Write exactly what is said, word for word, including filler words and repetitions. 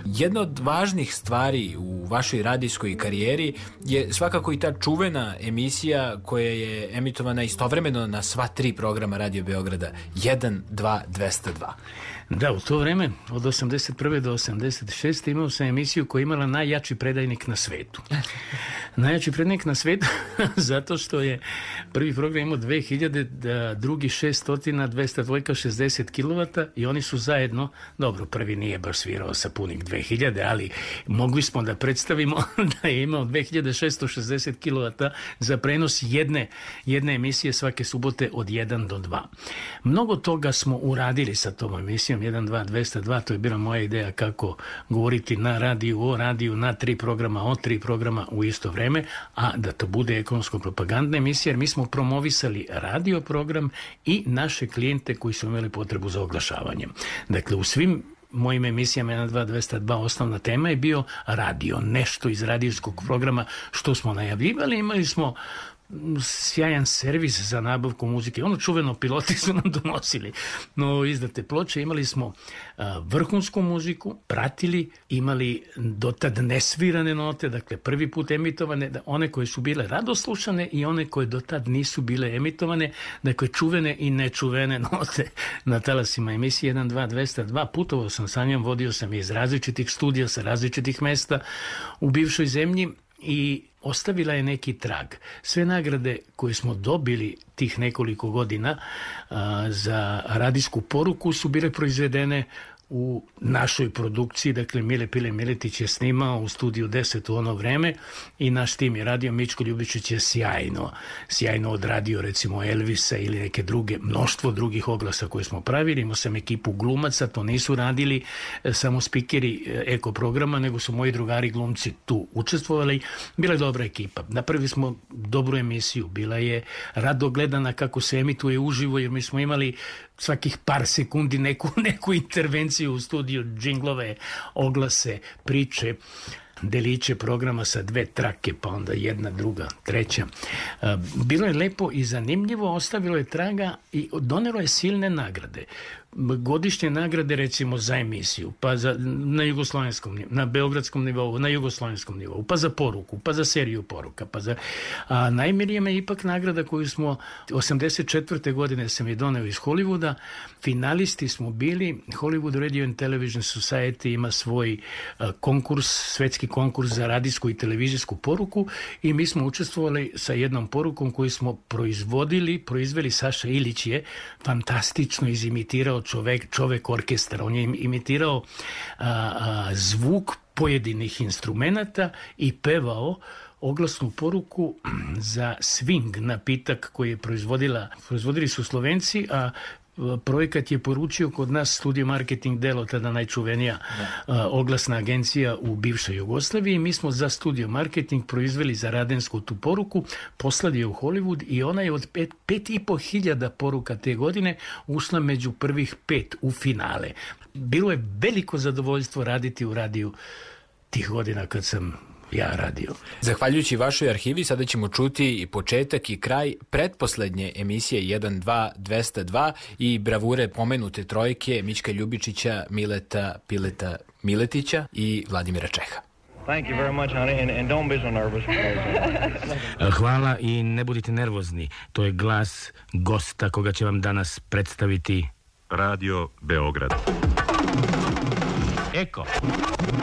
Jedna od važnih stvari u vašoj radijskoj karijeri je svakako i ta čuvena emisija koja je emitovana istovremeno na sva tri programa Radio Beograda, jedan, dva, dvesta dva. Da, u to vreme, od osamdeset prve do osamdeset šeste imao sam emisiju koja je imala najjači predajnik na svetu. Najjači predajnik na svetu zato što je prvi program imao dve hiljade, drugi šeststo, dvesta dva šezdeset kilovata i oni su zajedno, dobro, prvi nije baš svirao sa punih dve hiljade, ali mogli smo da predstavimo da je imao dve hiljade šeststo šezdeset kilovata za prenos jedne, jedne emisije svake subote od jedan do dva. Mnogo toga smo uradili sa tom emisijom jedan, dva, dvesta dva, to je bila moja ideja kako govoriti na radiju, o radiju, na tri programa, o tri programa u isto vreme, a da to bude ekonomsko-propagandna emisija, jer mi smo promovisali radio program i naše klijente koji su imali potrebu za oglašavanjem. Dakle, u svim mojim emisijama jedan, dva, dvesta dva osnovna tema je bio radio, nešto iz radijskog programa što smo najavljivali. Imali smo sjajan servis za nabavku muzike. Ono čuveno piloti su nam donosili. No, izdate ploče, imali smo a, vrhunsku muziku, pratili, imali dotad nesvirane note, dakle prvi put emitovane, da one koje su bile radoslušane i one koje dotad nisu bile emitovane, dakle čuvene i nečuvene note na talasima emisije jedan, dva, dvesta dva. Putovao sam sa njom, vodio sam iz različitih studija, sa različitih mesta u bivšoj zemlji i ostavila je neki trag. Sve nagrade koje smo dobili tih nekoliko godina a, za radijsku poruku su bile proizvedene u našoj produkciji, dakle Mile Pile Miletić je snimao u studiju deset u ono vreme i naš tim je radio. Mičko Ljubičić je sjajno, sjajno odradio recimo Elvisa ili neke druge, mnoštvo drugih oglasa koje smo pravili. Imao sam ekipu glumaca, to nisu radili e, samo spikeri e, eko programa, nego su moji drugari glumci tu učestvovali. Bila je dobra ekipa. Napravili smo dobru emisiju, bila je rado gledana kako se emituje uživo, jer mi smo imali svakih par sekundi neku, neku intervenciju u studiju, džinglove, oglase, priče, deliće programa sa dve trake, pa onda jedna, druga, treća. Bilo je lepo i zanimljivo, ostavilo je traga i donelo je silne nagrade. Godišnje nagrade recimo za emisiju, pa za, na jugoslovenskom, na beogradskom nivou, na jugoslovenskom nivou, pa za poruku, pa za seriju poruka, pa za... A najmilija me ipak nagrada koju smo osamdeset četvrte godine sam je doneo iz Hollywooda. Finalisti smo bili, Hollywood Radio and Television Society ima svoj a, konkurs, svetski konkurs za radijsku i televizijsku poruku i mi smo učestvovali sa jednom porukom koju smo proizvodili, proizveli. Saša Ilić je fantastično izimitirao čovek, čovek orkestar. On je imitirao a, a, zvuk pojedinih instrumenata i pevao oglasnu poruku za swing napitak koji je proizvodila, proizvodili su Slovenci, a projekat je poručio kod nas Studio Marketing Delo, tada najčuvenija a, oglasna agencija u bivšoj Jugoslaviji. Mi smo za Studio Marketing proizveli za Radensku tu poruku, poslali je u Hollywood i ona je od pet, pet i po hiljada poruka te godine ušla među prvih pet u finale. Bilo je veliko zadovoljstvo raditi u radiju tih godina kad sam ja radio. Zahvaljujući vašoj arhivi sada ćemo čuti i početak i kraj pretposlednje emisije jedan, dva, dvesta dva i bravure pomenute trojke Mićka Ljubičića, Mileta Pileta Miletića i Vladimira Čeha. Thank you very much, honey, and, and don't be so nervous. Hvala i ne budite nervozni. To je glas gosta koga će vam danas predstaviti Radio Beograd. Eko.